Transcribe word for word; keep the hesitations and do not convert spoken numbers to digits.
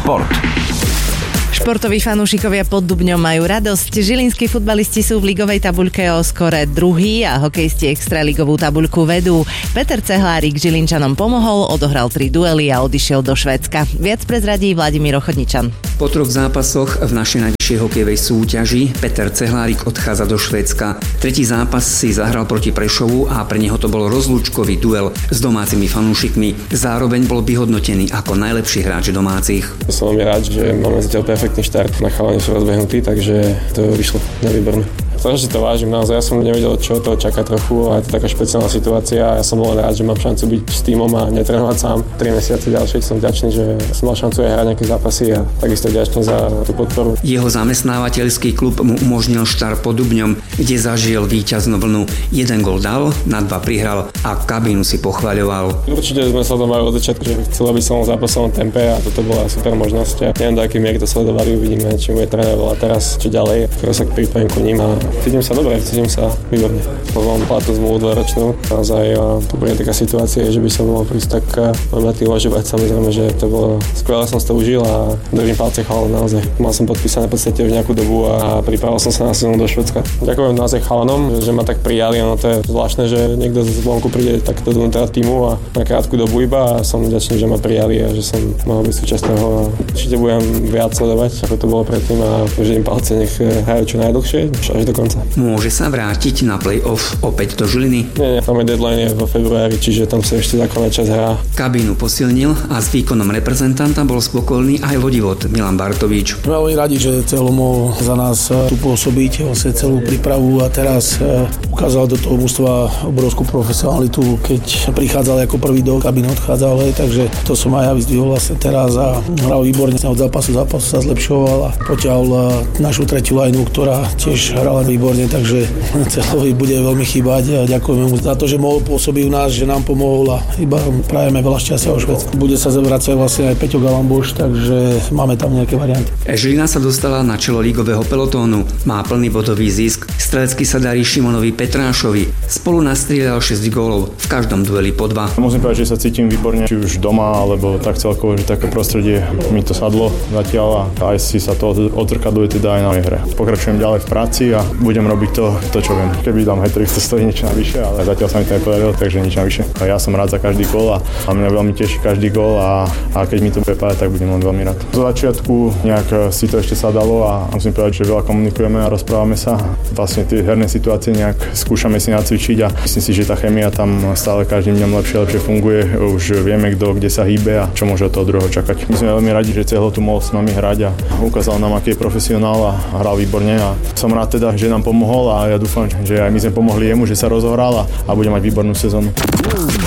Šport. Športoví fanúšikovia pod Dubňom majú radosť. Žilinskí futbalisti sú v ligovej tabuľke o skore druhý a hokejisti extraligovú tabuľku vedú. Peter Cehlárik Žilinčanom pomohol, odohral tri duely a odišiel do Švédska. Viac prezradí Vladimír Ochotničan. Po troch zápasoch v našej najvyššej hokejovej súťaži Peter Cehlárik odchádza do Švédska. Tretí zápas si zahral proti Prešovu a pre neho to bol rozlúčkový duel s domácimi fanúšikmi. Zároveň bol vyhodnotený ako najlepší hráč domácich. Som veľmi rád, že máme zatiaľ perfektný štart. Na chalani sú rozbehnutí, takže to vyšlo na výborné. Strašne to vážim, naozaj ja som nevedel, čo to čaká trochu a je to taká špeciálna situácia a ja som bol rád, že mám šancu byť s tímom a netrénovať sám. tri mesiace ďalšie som vďačný, že som mal šancu aj hrať nejaké zápasy a takisto vďačný za tú podporu. Jeho zamestnávateľský klub mu umožnil štart pod Dubňom, kde zažil víťaznú vlnu. Jeden gól dal, na dva prihral a kabínu si pochvaľoval. Určite sme sledovali od začiatku, že chcel by som v zápasovom tempe a toto bola super možnosť. Ja neviem, do aký miery to sledovali, uvidíme, či bude tréner veľa teraz, čo ďalej. Skoro sa pripojím ku ním a cítim sa dobre, cítim sa výborne. Mám platnú zmluvu dvoročnú. Naozaj tu bude taká situácia, že by som mohol prísť tak veľmi tým uvažovať. Samozrejme, že to bolo skvelé, som si to užil a držím palce chvále naozaj. Mal som podpísané v podstate už nejakú dobu a pripravil som sa na sezónu do Švédska. Ďakujem naozaj chalanom, že ma tak prijali, no to je zvláštne, že niekto z zvonku príde takto do týmu a na krátku dobu iba a som vďačný, že ma prijali a že som mohol byť súčasťou a určite budem viac sledovať, ako to bolo predtým a držím palce, nech hrajú čo najdlhšie, až do konca. Môže sa vrátiť na play-off opäť do Žiliny? Nie, nie, tam je deadline je vo februári, čiže tam sa ešte zákonná časť hrá. Kabínu posilnil a s výkonom reprezentanta bol spokojný aj vodivod Milan Bartovič. Veľmi radi, že celo mohol za nás tu pôsobiť, vlastne celú prípravu a teraz ukázal do toho mužstva obrovskú profesionalitu, keď prichádzal ako prvý do kabíny, odchádzal, takže to som aj ja vyzdvihol vlastne teraz a hral výborne od zápasu zápasu sa zlepšoval a potiaľ našu tretiu lajnu, ktorá tiež hrala výborne, takže celovi bude veľmi chýbať a ďakujeme mu za to, že mohol pôsobiť u nás, že nám pomohol a iba prajeme veľa šťastia o Švédsku. Bude sa zvrácať vlastne aj Peťo Galamboš, takže máme tam nejaké varianty. Žilina sa dostala na čelo lígového pelotónu, má plný bodový zisk. Strelecky sa darí Šimonovi Petrášovi. Spolu nastrieľal šesť gólov, v každom dueli po dva. Musím povedať, že sa cítim výborne, či už doma, alebo tak celkovo, že také prostredie mi to sadlo zatiaľ a aj si sa to odzrkadluje teda aj na hre. Pokračujem ďalej v práci a budem robiť to, to čo viem. Keby dám hat-trick, to stojí niečo navyše, ale zatiaľ sa mi to nepodarilo, takže nič navyše. A ja som rád za každý gól a, a mňa veľmi teší každý gól a, a keď mi to bude padať, tak budem len veľmi rád. Zo začiatku nejak si to ešte sadalo a musím povedať, že veľa komunikujeme a rozprávame sa. Vlastne tie herné situácie nejak skúšame si nacvičiť a myslím si, že tá chémia tam stále každým dňom lepšie lepšie funguje. Už vieme, kto kde sa hýbe a čo môže od toho druhého čakať. My sme veľmi radi, že Cehlo tu mohol s nami hrať a ukázal nám, aký je profesionál a hral výborne a som rád teda, že nám pomohol a ja dúfam, že aj my sme pomohli jemu, že sa rozohral a, a bude mať výbornú sezónu.